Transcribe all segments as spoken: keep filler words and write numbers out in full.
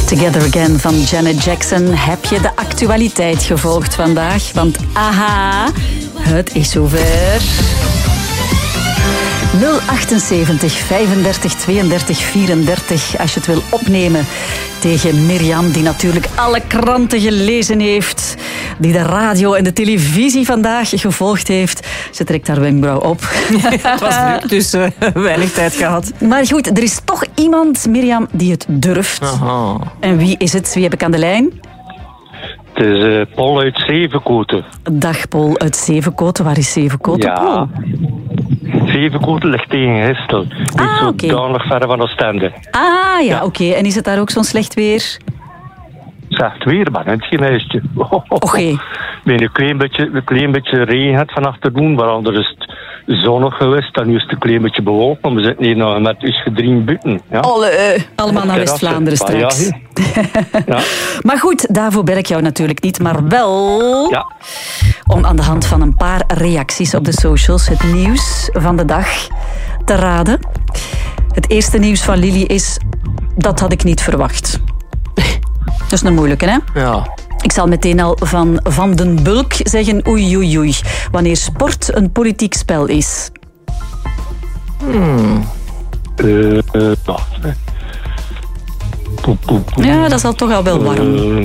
Together Again van Janet Jackson. Heb je de actualiteit gevolgd vandaag? Want aha, het is zover. nul achtenzeventig vijfendertig tweeëndertig vierendertig als je het wil opnemen tegen Mirjam, die natuurlijk alle kranten gelezen heeft, die de radio en de televisie vandaag gevolgd heeft. Ze trekt haar wenkbrauw op. Het was druk, dus uh, weinig tijd gehad. Maar goed, er is toch iemand, Mirjam, die het durft. Aha. En wie is het? Wie heb ik aan de lijn? Het is uh, Paul uit Zevenkoten. Dag Paul uit Zevenkoten. Waar is Zevenkoten, Ja. Paul? Zevenkoten ligt tegen Gistel. Niet Ah, zo oké. danig ver van Oostende. Ah ja, Ja. oké. En is het daar ook zo'n slecht weer? Zegt weer, maar het geen huisje. Oké. Met een klein beetje, een klein beetje regen had van achternoen, maar anders is het zonnig geweest. Dan nu is het een klein beetje bewolkt, maar we zitten hier nog met ons gedrien buiten. Ja. Alle, allemaal naar Terrassen. West-Vlaanderen Ah, straks. Ja, ja. Maar goed, daarvoor bel ik jou natuurlijk niet, maar wel Ja. om aan de hand van een paar reacties op de socials het nieuws van de dag te raden. Het eerste nieuws van Lili is: dat had ik niet verwacht. Dat is een moeilijke, hè? Ja. Ik zal meteen al van Van den Bulk zeggen oei oei oei, wanneer sport een politiek spel is. Hmm. Uh, uh, wacht, hè. Poe, poe, poe. Ja, dat is al toch al wel warm. Uh,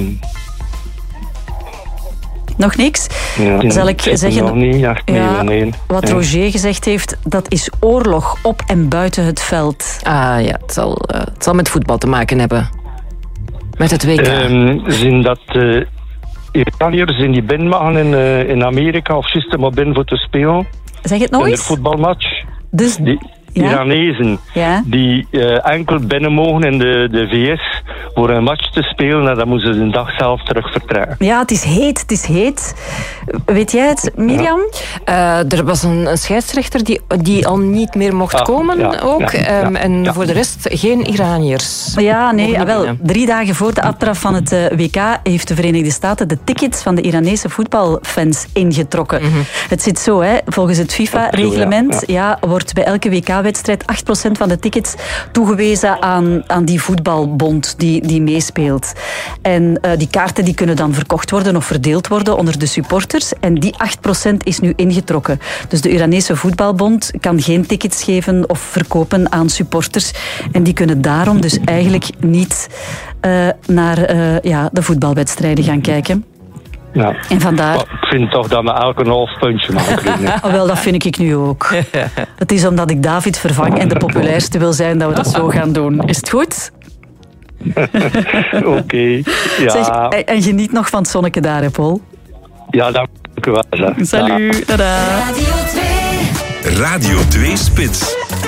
Nog niks? ja, Zal ik zit er zeggen- nog niet, echt nee, Ja, nee. wat Ja. Roger gezegd heeft, dat is oorlog op en buiten het veld. Ah ja, het zal, uh, het zal met voetbal te maken hebben. Met het W K. Um, zien dat uh, Iraniërs in die binnen mogen in, uh, in Amerika of juist maar binnen voor te spelen Zeg het nog in een eens? voetbalmatch. Dus, Die ja? Iranezen Ja? die uh, enkel binnen mogen in de, de V S voor een match te spelen en dan moeten ze de dag zelf terug vertrekken. Ja, het is heet, het is heet. Weet jij het, Mirjam? Uh, er was een, een scheidsrechter die, die al niet meer mocht Ah, komen ja, ook. ja, ja, um, en ja. voor de rest geen Iraniërs. Ja, nee, Mogen niet wel. binnen. Drie dagen voor de aftrap van het uh, W K heeft de Verenigde Staten de tickets van de Iranese voetbalfans ingetrokken. Mm-hmm. Het zit zo, hè. Volgens het FIFA-reglement Zo, ja, wordt bij elke W K-wedstrijd acht procent van de tickets toegewezen aan, aan die voetbalbond die, die meespeelt. En uh, die kaarten die kunnen dan verkocht worden of verdeeld worden onder de supporters. En die acht procent is nu ingetrokken. Dus de Iranese voetbalbond kan geen tickets geven of verkopen aan supporters. En die kunnen daarom dus eigenlijk niet uh, naar uh, ja, de voetbalwedstrijden gaan kijken. Ja. En vandaar... Maar ik vind toch dat we elk een half puntje mogen krijgen. Oh, wel, dat vind ik nu ook. Het is omdat ik David vervang en de populairste wil zijn dat we dat zo gaan doen. Is het goed? Oké, okay. Ja. Zeg, en, en geniet nog van het zonneke daar, hè, Paul. Ja, dank u wel. Zeg. Salut, tada. Radio twee Spits.